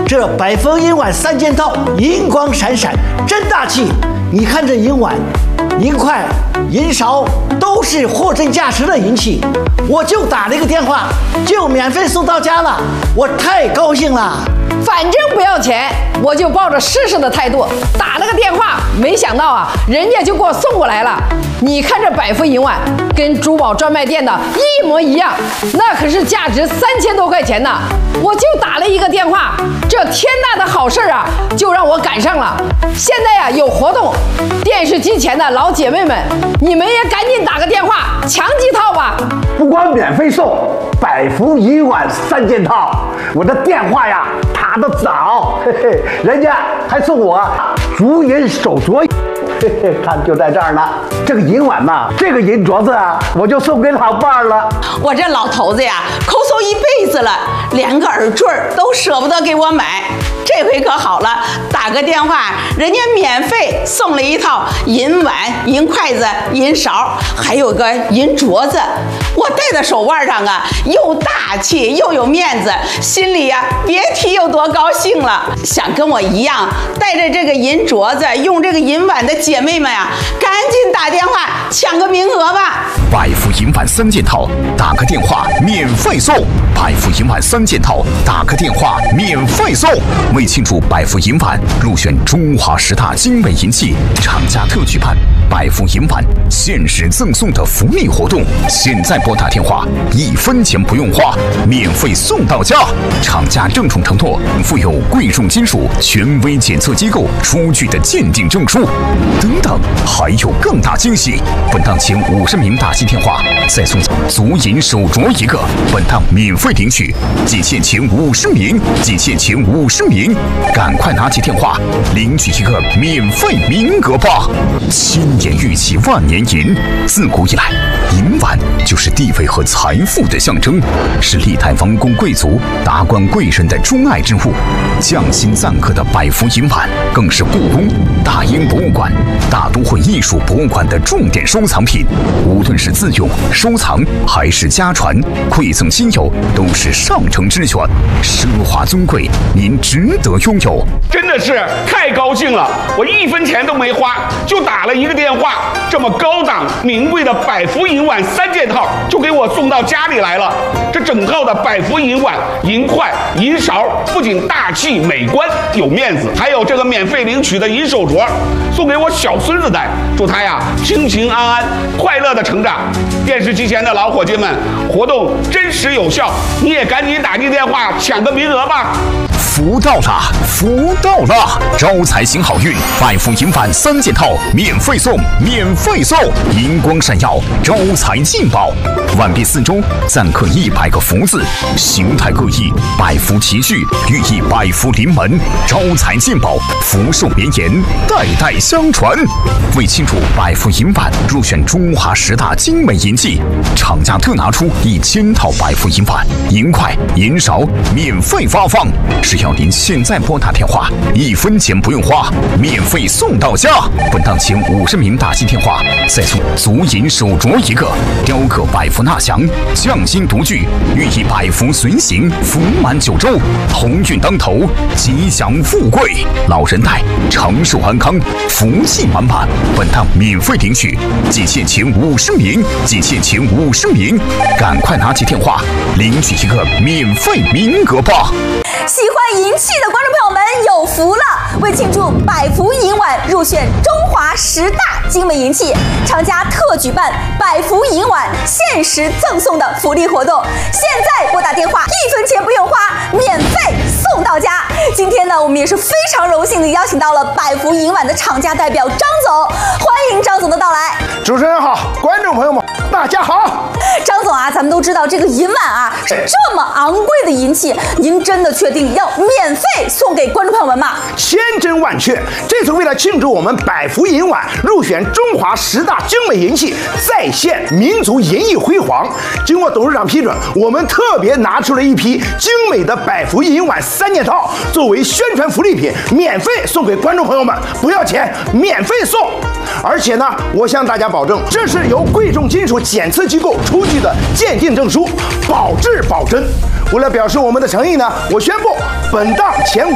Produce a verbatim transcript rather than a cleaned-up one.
这百福银碗三件套，银光闪闪，真大气。你看这银碗、银筷、银勺都是货真价实的银器，我就打了一个电话，就免费送到家了，我太高兴了。 反正不要钱，我就抱着试试的态度打了个电话，没想到啊，人家就给我送过来了。你看这百福银碗跟珠宝专卖店的一模一样，那可是价值三千多块钱呢。我就打了一个电话，这天大的好事啊，就让我赶上了。现在呀、啊、有活动，电视机前的老姐妹们，你们也赶紧打个电话抢几套吧。 不光免费送百福银碗三件套，我的电话呀打得早，嘿嘿，人家还送我竹银手镯，嘿嘿，看就在这儿呢。这个银碗呐，这个银镯子啊，我就送给老伴儿了。 我这老头子呀，抠搜一辈子了，连个耳坠都舍不得给我买。这回可好了，打个电话，人家免费送了一套银碗、银筷子、银勺，还有个银镯子。我戴在手腕上啊，又大气又有面子，心里呀、啊、别提有多高兴了。想跟我一样带着这个银镯子、用这个银碗的姐妹们呀，赶紧打电话抢个名额吧！ 百福银碗三件套，打个电话免费送。百福银碗三件套，打个电话免费送。为庆祝百福银碗入选中华十大精美银器，厂家特举办百福银碗限时赠送的福利活动，现在拨打电话，一分钱不用花，免费送到家。厂家郑重承诺，附有贵重金属权威检测机构出具的鉴定证书。等等，还有更大惊喜！本档前五十名打进电话，再送足银手镯一个。本档免费领取，仅限前五十名，仅限前五十名，赶快拿起电话领取一个免费名额吧！千年玉器万年银，自古以来，银碗就是地位和财富的象征，是历代王公贵族、达官贵人的钟爱之物。匠心赞刻的百福银碗，更是故宫、大英博物馆、大都会艺术博物馆的重点收藏品。无论是自用、收藏还是家传、馈赠亲友，都是上乘之选，奢华尊贵，您值得拥有。 真的是太高兴了，我一分钱都没花，就打了一个电话，这么高档名贵的百福银碗三件套就给我送到家里来了。这整套的百福银碗、银筷、银勺，不仅大气美观有面子，还有这个免费领取的银手镯，送给我小孙子戴，祝他呀平平安安、快乐的成长。电视机前的老伙计们，活动真实有效，你也赶紧打进电话抢个名额吧。 福到了，福到了！招财行好运，百福银碗三件套免费送，免费送！银光闪耀，招财进宝。碗壁四周錾刻一百个福字，形态各异，百福齐聚，寓意百福临门，招财进宝，福寿绵延，代代相传。为庆祝百福银碗入选中华十大精美银器，厂家特拿出一千套百福银碗、银筷、银勺免费发放。只要您现在拨打电话，一分钱不用花，免费送到家。本档前五十名打进电话，再送足银手镯一个，雕刻百福纳祥，匠心独具，寓意百福随行，福满九州，鸿运当头，吉祥富贵，老人戴长寿安康，福气满满。本档免费领取，仅限前五十名，仅限前五十名，赶快拿起电话领取一个免费名额吧。 喜欢银器的观众朋友们有福了！为庆祝百福银碗入选中华十大精美银器，厂家特举办百福银碗限时赠送的福利活动。现在拨打电话，一分钱不用花，免费送到家。今天呢，我们也是非常荣幸的邀请到了百福银碗的厂家代表张总，欢迎张总的到来。 主持人好，观众朋友们大家好。 张总啊，咱们都知道这个银碗啊是这么昂贵的银器，您真的确定要免费送给观众朋友们吗？ 千真万确，这次为了庆祝我们百福银碗入选中华十大精美银器，再现民族银艺辉煌，经过董事长批准，我们特别拿出了一批精美的百福银碗三件套，作为宣传福利品，免费送给观众朋友们，不要钱，免费送。而且呢，我向大家保证，这是由贵重金属检测机构出具的鉴定证书，保质保真。为了表示我们的诚意呢，我宣布本档前